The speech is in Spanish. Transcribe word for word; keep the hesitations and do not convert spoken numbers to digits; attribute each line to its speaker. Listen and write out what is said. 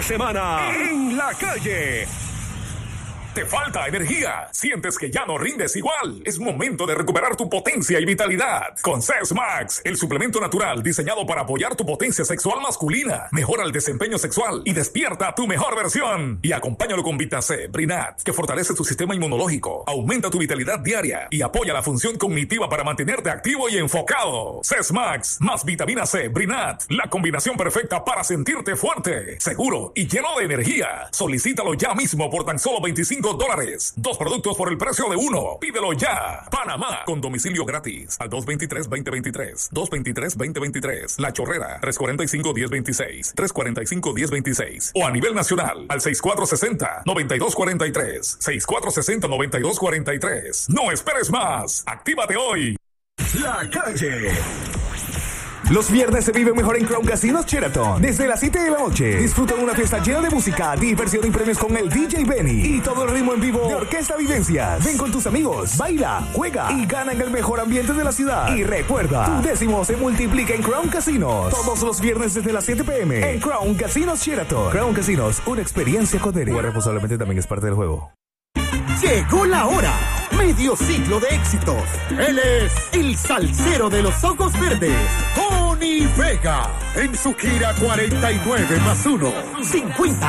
Speaker 1: semana en la calle.
Speaker 2: ¿Te falta energía? ¿Sientes que ya no rindes igual? Es momento de recuperar tu potencia y vitalidad. Con CES Max, el suplemento natural diseñado para apoyar tu potencia sexual masculina. Mejora el desempeño sexual y despierta tu mejor versión. Y acompáñalo con Vitacé, Brinat, que fortalece tu sistema inmunológico, aumenta tu vitalidad diaria y apoya la función cognitiva para mantenerte activo y enfocado. CES Max, más vitamina C, Brinat, la combinación perfecta para sentirte fuerte, seguro y lleno de energía. Solicítalo ya mismo por tan solo veinticinco dólares. Dos productos por el precio de uno. Pídelo ya. Panamá, con domicilio gratis. Al dos veintitrés veinte veintitrés. dos veintitrés veinte veintitrés. La Chorrera, tres cuarenta y cinco diez veintiséis. tres cuarenta y cinco diez veintiséis. O a nivel nacional, al sesenta y cuatro sesenta noventa y dos cuarenta y tres. sesenta y cuatro sesenta noventa y dos cuarenta y tres. No esperes más. Actívate hoy.
Speaker 1: La calle.
Speaker 3: Los viernes se vive mejor en Crown Casinos Sheraton. Desde las siete de la noche, disfruta de una fiesta llena de música, diversión y premios con el D J Benny. Y todo el ritmo en vivo de Orquesta Vivencias. Ven con tus amigos, baila, juega y gana en el mejor ambiente de la ciudad. Y recuerda, tu décimo se multiplica en Crown Casinos. Todos los viernes desde las siete p m en Crown Casinos Sheraton. Crown Casinos, una experiencia codere. Jugar responsablemente también es parte del juego.
Speaker 4: Llegó la hora. Medio ciclo de éxitos. Él es el salsero de los ojos verdes, Tony Vega, en su gira cuarenta y nueve más uno. cincuenta